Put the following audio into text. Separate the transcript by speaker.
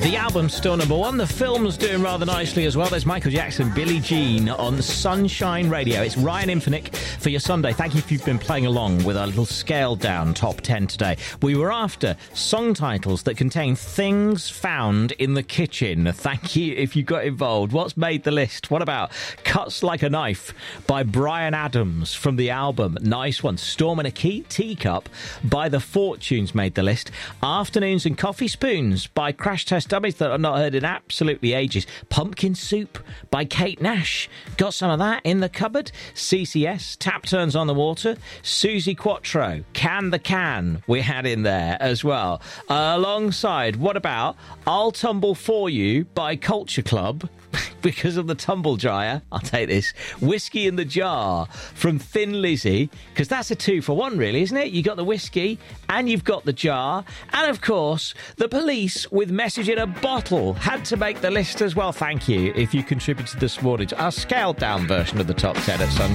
Speaker 1: The album's still number one. The film's doing rather nicely as well. There's Michael Jackson, Billie Jean on Sunshine Radio. It's Ryan Infinite for your Sunday. Thank you if you've been playing along with our little scaled-down top 10 today. We were after song titles that contain things found in the kitchen. Thank you if you got involved. What's made the list? What about Cuts Like a Knife by Bryan Adams from the album? Nice one. Storm in a Teacup by The Fortunes made the list. Afternoons and Coffee Spoons by Crash Test Dummies that I've not heard in absolutely ages. Pumpkin Soup by Kate Nash. Got some of that in the cupboard. CCS, Tap Turns on the Water. Susie Quattro, Can the Can we had in there as well. Alongside, what about I'll Tumble For You by Culture Club? Because of the tumble dryer, I'll take this. Whiskey in the Jar from Thin Lizzy, because that's a 2-for-1 really, isn't it? You got the whiskey and you've got the jar, and of course The Police with Message in a Bottle had to make the list as well. Thank you if you contributed this morning to our scaled down version of the top 10 at Sunday.